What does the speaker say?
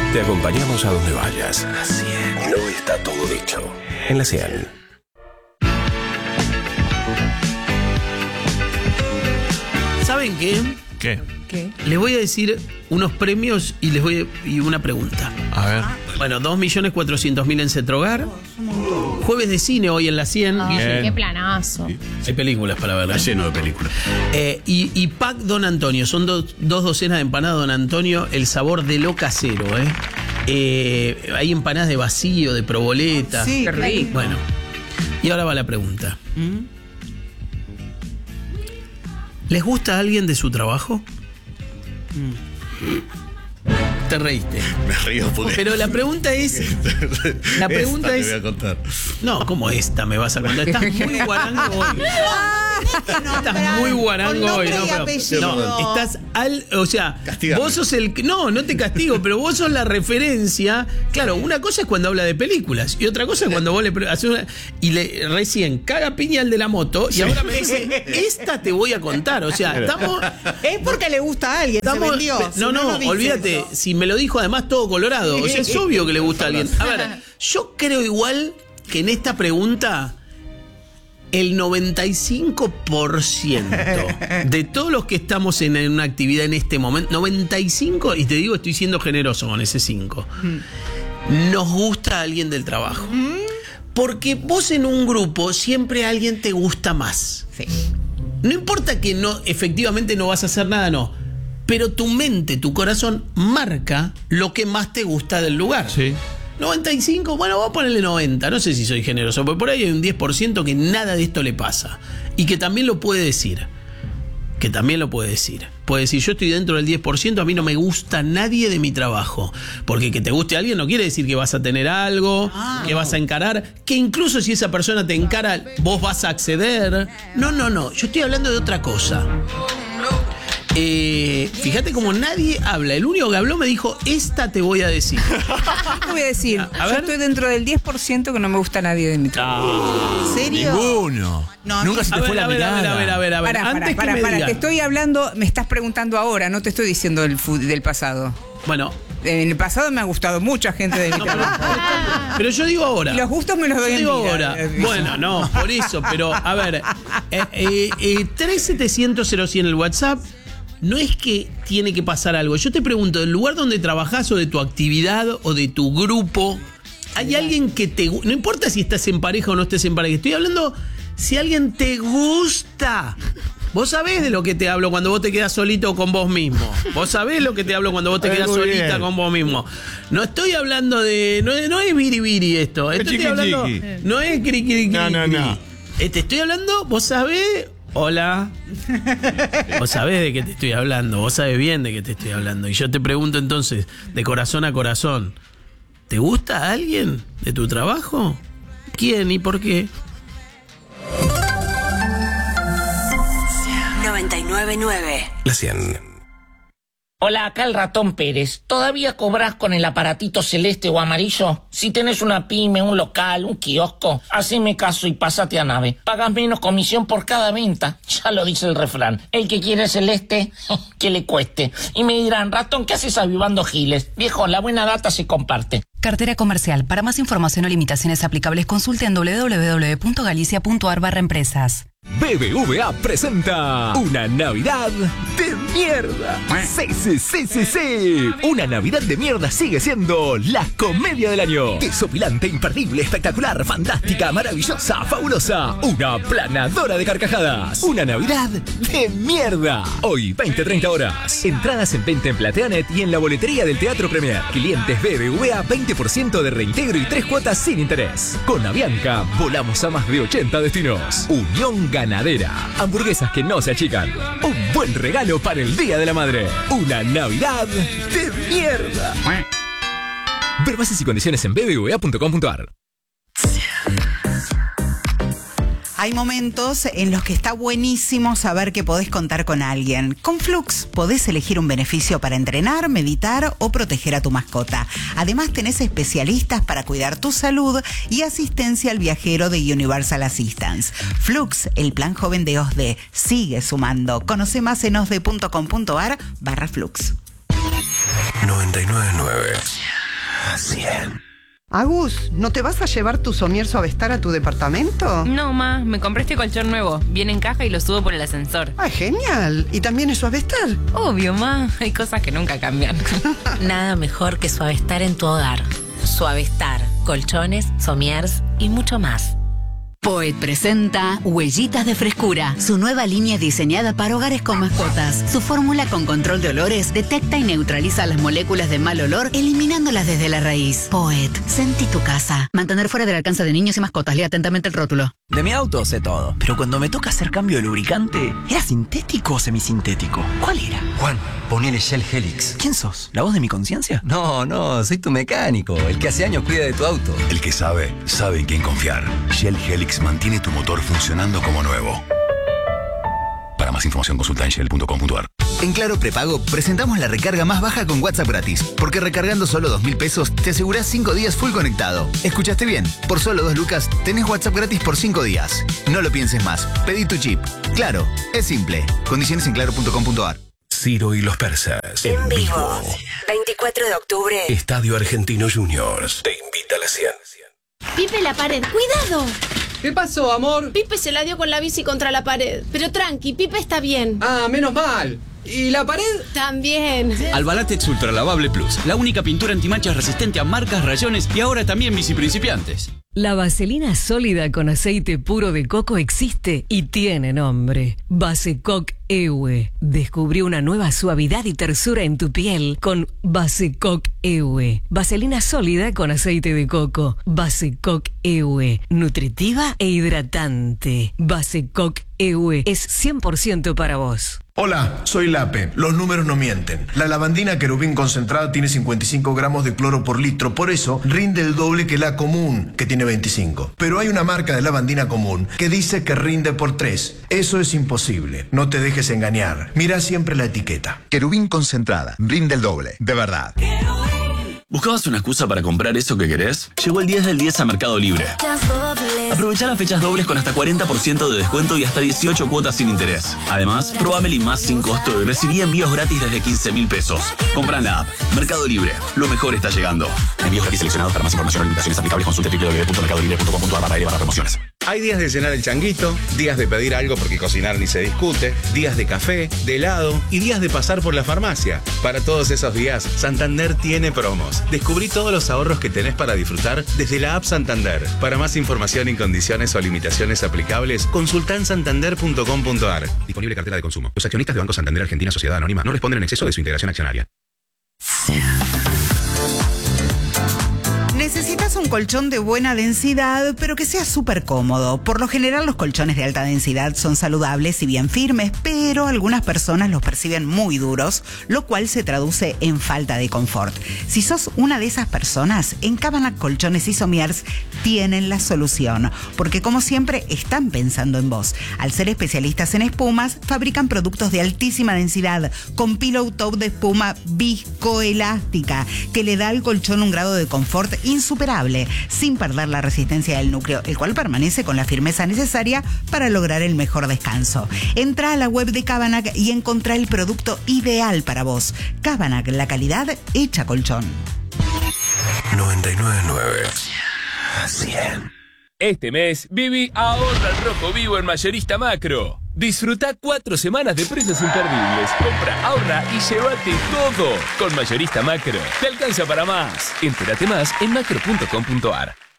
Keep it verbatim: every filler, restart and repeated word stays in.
Te acompañamos a donde vayas. La cien. No está todo dicho. En la cien. ¿Saben qué? ¿Qué? ¿Qué? Les voy a decir unos premios y les voy a, y una pregunta. A ver. Bueno, dos millones cuatrocientos mil en Cetrogar. Jueves de cine hoy en la cien. Ay, Bien. qué planazo. Hay películas para ver. Está lleno de películas. Eh, y, y Pack Don Antonio, son do- dos docenas de empanadas Don Antonio, el sabor de lo casero, ¿eh? Eh, hay empanadas de vacío, de proboleta. Sí, Qué rico. Bueno, y ahora va la pregunta. ¿Les gusta a alguien de su trabajo? Te reíste. Me río porque... Pero la pregunta es... La pregunta Esta es... te voy a contar. No, ¿cómo esta me vas a contar? Estás muy guarango hoy. Estás muy guarango con hoy, nombre ¿no? y Pero- apellido. no, estás al. O sea, Castígame. vos sos el. No, no te castigo, pero vos sos la referencia. Claro, una cosa es cuando habla de películas y otra cosa es cuando vos le pre- haces una. Y le recién caga piña al de la moto y ahora me dice, esta te voy a contar. O sea, estamos. Es porque le gusta a alguien, Estamos, se vendió. no, Si no, no dice olvídate. eso. Si me lo dijo además todo colorado. O sea, es obvio que le gusta a alguien. A ver, yo creo igual que en esta pregunta el noventa y cinco por ciento de todos los que estamos en una actividad en este momento, noventa y cinco, y te digo, estoy siendo generoso con ese cinco, nos gusta a alguien del trabajo. Porque vos en un grupo siempre a alguien te gusta más. Sí. No importa que no, efectivamente no vas a hacer nada, no. Pero tu mente, tu corazón marca lo que más te gusta del lugar. Sí. noventa y cinco, bueno, vamos a ponerle noventa. No sé si soy generoso, porque por ahí hay un diez por ciento que nada de esto le pasa. Y que también lo puede decir. Que también lo puede decir. Puede decir, yo estoy dentro del diez por ciento, a mí no me gusta nadie de mi trabajo. Porque que te guste alguien no quiere decir que vas a tener algo, Ah, que no. vas a encarar, que incluso si esa persona te encara, vos vas a acceder. No, no, no. Yo estoy hablando de otra cosa. Eh, fíjate como nadie habla. El único que habló me dijo, esta te voy a decir. ¿Qué te voy a decir? A Yo ver. estoy dentro del diez por ciento que no me gusta nadie de mi trabajo. ¿En serio? Ninguno. No, Nunca no. se A te ver, fue la a ver, a mirada. ver, a ver, a ver, a ver. Para, para, Antes para, que me para, digan. te estoy hablando, me estás preguntando ahora, no te estoy diciendo del, fu- del pasado. Bueno, En el pasado me ha gustado mucha gente de mi no, pero, trabajo. pero yo digo ahora. Y los gustos me los doy Yo en digo vida. ahora. Eh, Bueno, no, por eso, pero a ver, eh, eh, eh, tres setecientos cero cien el WhatsApp. No es que tiene que pasar algo. Yo te pregunto, del lugar donde trabajás o de tu actividad o de tu grupo, ¿hay alguien que te gu- no importa si estás en pareja o no estés en pareja? Estoy hablando si alguien te gusta. Vos sabés de lo que te hablo cuando vos te quedás solito con vos mismo. Vos sabés lo que te hablo cuando vos te Ay, quedás muy solita bien. con vos mismo. No estoy hablando de... No es, no es biribiri esto. Esto estoy chiqui, hablando... chiqui. No es cri, cri, cri, No, no, cri. no. Eh, Te estoy hablando, vos sabés... Hola. Vos sabés de qué te estoy hablando. Vos sabés bien de qué te estoy hablando. Y yo te pregunto entonces, de corazón a corazón, ¿te gusta alguien de tu trabajo? ¿Quién y por qué? noventa y nueve nueve. La cien. Hola, acá el ratón Pérez. ¿Todavía cobras con el aparatito celeste o amarillo? Si tenés una pyme, un local, un kiosco, haceme caso y pásate a Nave. Pagas menos comisión por cada venta. Ya lo dice el refrán. El que quiere celeste, que le cueste. Y me dirán, ratón, ¿qué haces avivando giles? Viejo, la buena data se comparte. Cartera comercial. Para más información o limitaciones aplicables, consulte en doble u doble u doble u punto galicia punto a r barra empresas. B B V A presenta una Navidad de mierda. Sí, sí, sí, sí, sí. Una Navidad de mierda sigue siendo la comedia del año. Desopilante, imperdible, espectacular, fantástica, maravillosa, fabulosa. Una planadora de carcajadas. Una Navidad de mierda. Hoy, veinte a treinta horas. Entradas en venta en Plateanet y en la boletería del Teatro Premier. Clientes B B V A, veinte por ciento de reintegro y tres cuotas sin interés. Con Avianca, volamos a más de ochenta destinos. Unión Ganadera. Hamburguesas que no se achican. Un buen regalo para el Día de la Madre. Una Navidad de mierda. Ver bases y condiciones en b b v a punto com punto a r. Hay momentos en los que está buenísimo saber que podés contar con alguien. Con Flux podés elegir un beneficio para entrenar, meditar o proteger a tu mascota. Además tenés especialistas para cuidar tu salud y asistencia al viajero de Universal Assistance. Flux, el plan joven de O S D, sigue sumando. Conoce más en osde punto com punto a r barra Flux. noventa y nueve nueve. a cien. Agus, ¿no te vas a llevar tu somier Suavestar a tu departamento? No, ma, me compré este colchón nuevo. Viene en caja y lo subo por el ascensor. ¡Ah, genial! ¿Y también es Suavestar? Obvio, ma. Hay cosas que nunca cambian. Nada mejor que Suavestar en tu hogar. Suavestar, colchones, somiers y mucho más. Poet presenta Huellitas de Frescura, su nueva línea diseñada para hogares con mascotas. Su fórmula con control de olores detecta y neutraliza las moléculas de mal olor, eliminándolas desde la raíz. Poet, sentí tu casa. Mantener fuera del alcance de niños y mascotas. Lea atentamente el rótulo. De mi auto sé todo, pero cuando me toca hacer cambio de lubricante, ¿era sintético o semisintético? ¿Cuál era? Juan, ponele Shell Helix. ¿Quién sos? ¿La voz de mi conciencia? No, no, soy tu mecánico, el que hace años cuida de tu auto. El que sabe, sabe en quién confiar. Shell Helix mantiene tu motor funcionando como nuevo. Para más información consulta en shell punto com punto a r. En Claro Prepago presentamos la recarga más baja con WhatsApp gratis, porque recargando solo dos mil pesos te asegurás cinco días full conectado. ¿Escuchaste bien? Por solo dos lucas tenés WhatsApp gratis por cinco días. No lo pienses más, pedí tu chip. Claro, es simple. Condiciones en claro punto com punto a r. Ciro y los persas en vivo. veinticuatro de octubre. Estadio Argentino Juniors. Te invita a la cien. Pipe, la pared. ¡Cuidado! ¿Qué pasó, amor? Pipe se la dio con la bici contra la pared. Pero tranqui, Pipe está bien. Ah, menos mal. ¿Y la pared? También. Albalatex Ultra Lavable Plus. La única pintura antimanchas resistente a marcas, rayones y ahora también bici principiantes. La vaselina sólida con aceite puro de coco existe y tiene nombre. Basecoc E U E. Descubrió una nueva suavidad y tersura en tu piel con Basecoc E U E. Vaselina sólida con aceite de coco. Basecoc E U E. Nutritiva e hidratante. Basecoc E U E es cien por ciento para vos. Hola, soy Lape. Los números no mienten. La lavandina querubín concentrada tiene cincuenta y cinco gramos de cloro por litro, por eso rinde el doble que la común, que tiene veinticinco. Pero hay una marca de lavandina común que dice que rinde por tres. Eso es imposible. No te dejes engañar. Mira siempre la etiqueta. Querubín concentrada, rinde el doble, de verdad. ¿Buscabas una excusa para comprar eso que querés? Llegó el diez del diez a Mercado Libre. Aprovecha las fechas dobles con hasta cuarenta por ciento de descuento y hasta dieciocho cuotas sin interés. Además, probá Meli Más sin costo y recibí envíos gratis desde quince mil pesos. Compra en la app. Mercado Libre. Lo mejor está llegando. Envíos gratis seleccionados. Para más información o limitaciones aplicables consulte w w w punto mercado libre punto com punto a r barra barra promociones. Hay días de llenar el changuito, días de pedir algo porque cocinar ni se discute, días de café, de helado y días de pasar por la farmacia. Para todos esos días, Santander tiene promos. Descubrí todos los ahorros que tenés para disfrutar desde la app Santander. Para más información y condiciones o limitaciones aplicables, consulta en santander punto com punto a r. Disponible cartera de consumo. Los accionistas de Banco Santander Argentina Sociedad Anónima no responden en exceso de su integración accionaria. Necesitas un colchón de buena densidad, pero que sea súper cómodo. Por lo general, los colchones de alta densidad son saludables y bien firmes, pero algunas personas los perciben muy duros, lo cual se traduce en falta de confort. Si sos una de esas personas, en Cabanac Colchones y Somiers tienen la solución, porque como siempre están pensando en vos. Al ser especialistas en espumas, fabrican productos de altísima densidad, con pillow top de espuma viscoelástica, que le da al colchón un grado de confort insuperable, sin perder la resistencia del núcleo, el cual permanece con la firmeza necesaria para lograr el mejor descanso. Entra a la web de Cabanac y encontrá el producto ideal para vos. Cabanac, la calidad hecha colchón. noventa y nueve punto nueve a cien. Este mes, Bibi ahorra al rojo vivo en Mayorista Macro. Disfruta cuatro semanas de precios imperdibles. Compra, ahorra y llévate todo. Con Mayorista Macro. Te alcanza para más. Entérate más en macro punto com punto a r.